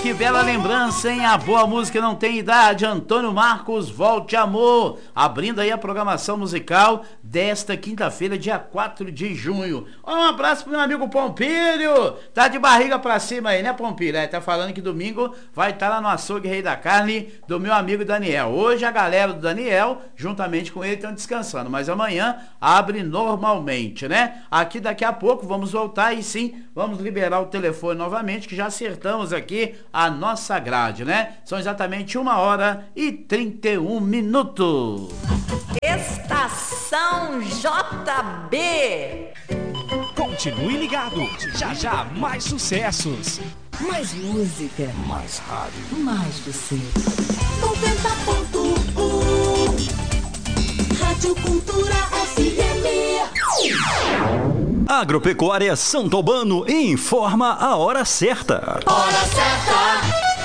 Que bela lembrança, hein? A boa música não tem idade. Antônio Marcos, Volte Amor. Abrindo aí a programação musical desta quinta-feira, dia 4 de junho. Um abraço pro meu amigo Pompílio. Tá de barriga pra cima aí, né, Pompílio? Tá falando que domingo vai estar lá no açougue Rei da Carne do meu amigo Daniel. Hoje a galera do Daniel, juntamente com ele, estão descansando. Mas amanhã abre normalmente, né? Aqui daqui a pouco vamos voltar e sim, vamos liberar o telefone novamente, que já acertamos aqui a nossa grade, né? São exatamente 1h31. Estação JB. Continue ligado, já mais sucessos. Mais música. Mais rádio. Mais você. 90.1 Rádio Cultura FM. Agropecuária Santo Albano informa a hora certa. Hora certa.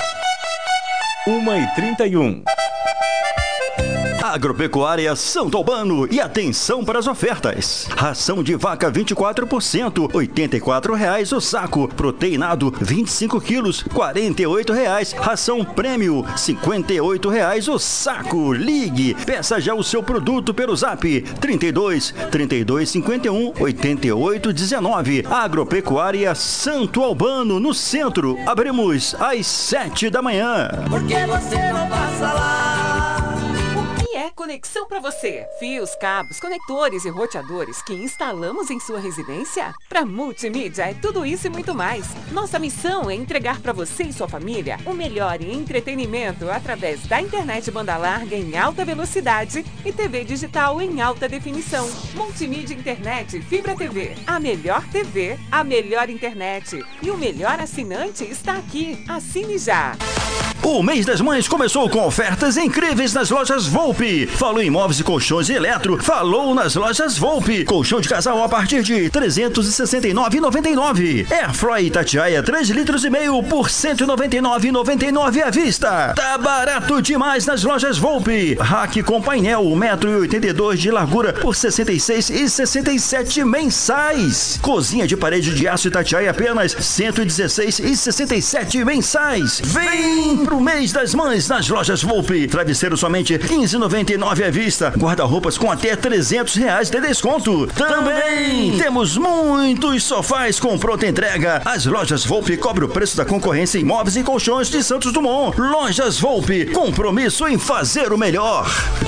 1h31. Agropecuária Santo Albano, e atenção para as ofertas. Ração de vaca 24%, R$ 84,00 o saco. Proteinado 25 quilos, R$ 48,00. Ração prêmio, R$ 58,00 o saco. Ligue, peça já o seu produto pelo Zap 32 51 88 19. Agropecuária Santo Albano, no centro. Abrimos às 7 da manhã. Por que você não passa lá? Conexão para você. Fios, cabos, conectores e roteadores que instalamos em sua residência? Para Multimídia é tudo isso e muito mais. Nossa missão é entregar para você e sua família o melhor em entretenimento através da internet banda larga em alta velocidade e TV digital em alta definição. Multimídia Internet Fibra TV. A melhor TV, a melhor internet e o melhor assinante está aqui. Assine já. O mês das mães começou com ofertas incríveis nas lojas Volpe. Falou em móveis e colchões e eletro, falou nas lojas Volpe. Colchão de casal a partir de R$ 369,99. Airfry Itatiaia 3,5 litros por R$ 199,99 à vista. Tá barato demais nas lojas Volpe. Rack com painel 1,82 m de largura por R$ 66,67 mensais. Cozinha de parede de aço Itatiaia apenas R$ 116,67 mensais. Vem pro mês das mães nas lojas Volpe. Travesseiro somente R$ 15,99 à vista. Guarda-roupas com até R$ 300 de desconto. Também temos muitos sofás com pronta entrega. As lojas Volpe cobrem o preço da concorrência em móveis e colchões de Santos Dumont. Lojas Volpe, compromisso em fazer o melhor.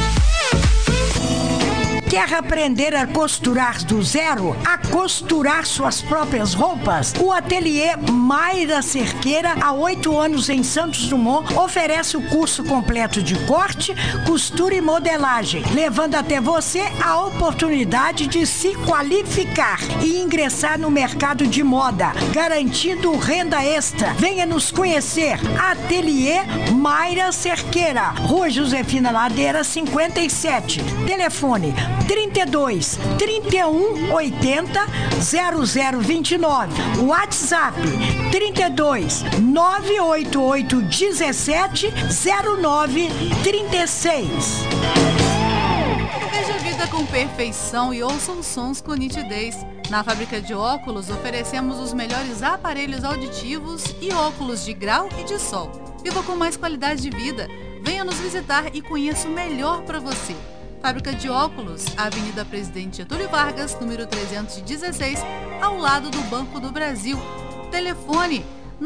Quer aprender a costurar do zero? A costurar suas próprias roupas? O ateliê Mayra Cerqueira, há 8 anos em Santos Dumont, oferece o curso completo de corte, costura e modelagem, levando até você a oportunidade de se qualificar e ingressar no mercado de moda, garantindo renda extra. Venha nos conhecer. Ateliê Mayra Cerqueira, Rua Josefina Ladeira, 57. Telefone 32 31 80 0029. WhatsApp 32 988 17 09 36. Veja a vida com perfeição e ouça os sons com nitidez. Na fábrica de óculos oferecemos os melhores aparelhos auditivos e óculos de grau e de sol. Viva com mais qualidade de vida. Venha nos visitar e conheça o melhor para você. Fábrica de óculos, Avenida Presidente Getúlio Vargas, número 316, ao lado do Banco do Brasil. Telefone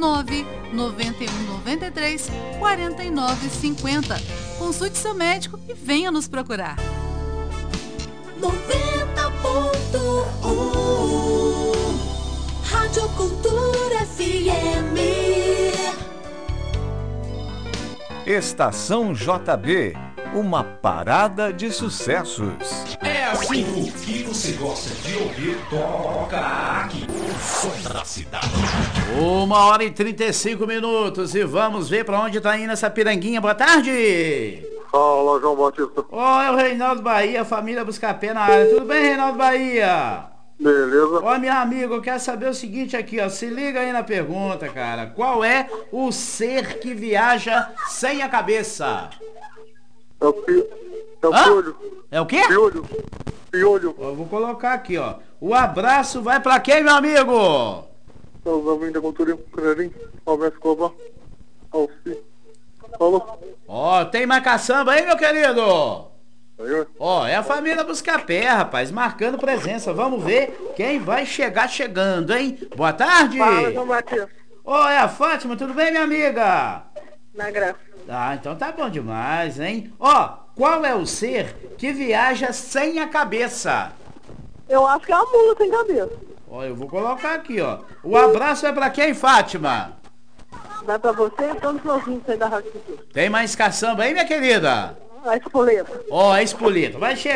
99193 4950. Consulte seu médico e venha nos procurar. 90.1 Rádio Cultura FM. Estação JB, uma parada de sucessos. É assim, o que você gosta de ouvir, toca aqui. O som da cidade. 1h35 e vamos ver pra onde tá indo essa piranguinha. Boa tarde. Fala, João Batista. É o Reinaldo Bahia, família Buscapé na área. Tudo bem, Reinaldo Bahia? Beleza. Meu amigo, eu quero saber o seguinte aqui, ó. Se liga aí na pergunta, cara. Qual é o ser que viaja sem a cabeça? É o piolho. É o quê? Piolho. Eu vou colocar aqui, ó. O abraço vai pra quem, meu amigo? Avenida Cultura Canarim, Alberto Escobar. tem mais caçamba aí, meu querido? Aí, Ó, é a família Buscapé, rapaz, marcando presença. Vamos ver quem vai chegar chegando, hein? Boa tarde. Fala, João Batista. Ó, é a Fátima, tudo bem, minha amiga? Na graça. Ah, então tá bom demais, hein? Ó, qual é o ser que viaja sem a cabeça? Eu acho que é uma mula sem cabeça. Ó, eu vou colocar aqui, ó. O abraço é pra quem, Fátima? Vai pra você e todos os ouvintes aí da Rádio Cultura. Tem mais caçamba aí, minha querida? A espoleta. Ó, a espoleta. Vai chegar.